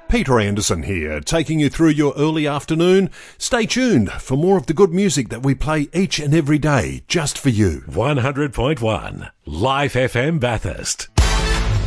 Peter Anderson here, taking you through your early afternoon. Stay tuned for more of the good music that we play each and every day, just for you. 100.1 Life FM Bathurst.